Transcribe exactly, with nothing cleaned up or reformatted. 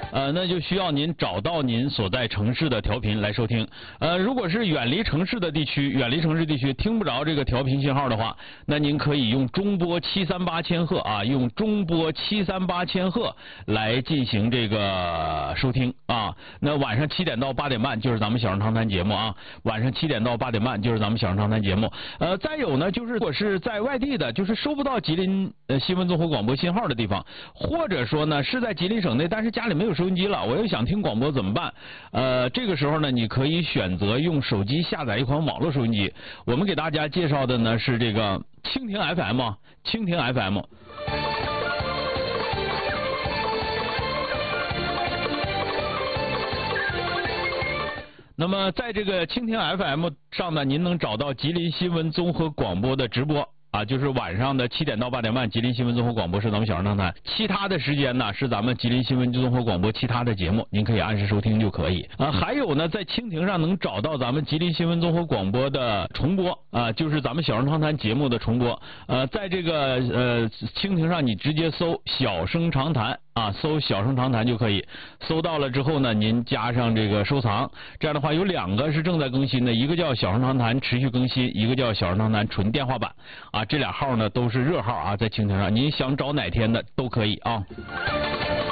呃，那就需要您找到您所在城市的调频来收听。呃，如果是远离城市的地区，远离城市地区听不着这个调频信号的话，那您可以用中波七三八千赫啊，用中波七三八千赫来进行这个收听啊。那晚上七点到八点半就是咱们小声长谈节目啊，晚上七点到八点半就是咱们小声长谈节目。呃，再有呢，就是如果是在外地的，就是收不到吉林呃新闻综合广播信号的地方，或者说呢是在吉林省内，但是家里没有收音机了，我又想听广播怎么办？呃，这个时候呢，你可以选择用手机下载一款网络收音机。我们给大家介绍的呢是这个蜻蜓 F M， 蜻蜓 F M。那么在这个蜻蜓 F M 上呢，您能找到吉林新闻综合广播的直播啊，就是晚上的七点到八点半，吉林新闻综合广播是咱们小声长谈，其他的时间呢是咱们吉林新闻综合广播其他的节目，您可以按时收听就可以啊。还有呢，在蜻蜓上能找到咱们吉林新闻综合广播的重播啊，就是咱们小声长谈节目的重播。呃，在这个呃蜻蜓上，你直接搜小声长谈。啊，搜小声长谈就可以，搜到了之后呢，您加上这个收藏，这样的话有两个是正在更新的，一个叫小声长谈持续更新，一个叫小声长谈纯电话版啊，这俩号呢都是热号啊，在蜻蜓上，您想找哪天的都可以啊。